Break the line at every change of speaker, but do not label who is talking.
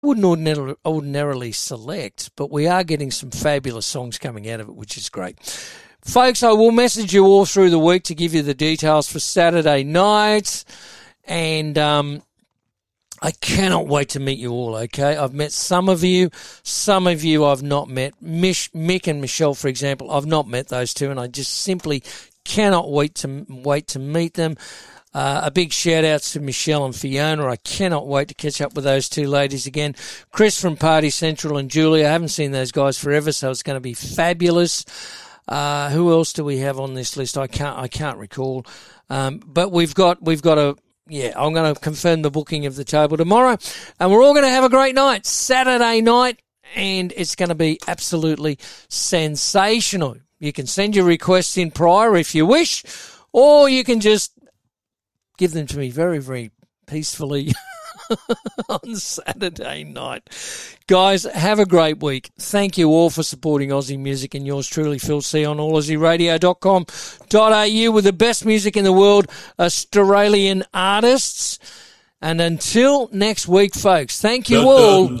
wouldn't ordinarily select, but we are getting some fabulous songs coming out of it, which is great. Folks, I will message you all through the week to give you the details for Saturday night, and I cannot wait to meet you all, okay? I've met some of you I've not met. Mick and Michelle, for example, I've not met those two, and I just simply cannot wait to meet them. A big shout-outs to Michelle and Fiona. I cannot wait to catch up with those two ladies again. Chris from Party Central and Julie. I haven't seen those guys forever, so it's going to be fabulous. Who else do we have on this list? I can't recall. But we've got a... Yeah, I'm going to confirm the booking of the table tomorrow, and we're all going to have a great night, Saturday night, and it's going to be absolutely sensational. You can send your requests in prior if you wish, or you can just give them to me very, very peacefully on Saturday night. Guys, have a great week. Thank you all for supporting Aussie music, and yours truly, Phil C, on allaussieradio.com.au with the best music in the world, Australian artists. And until next week, folks, thank you all.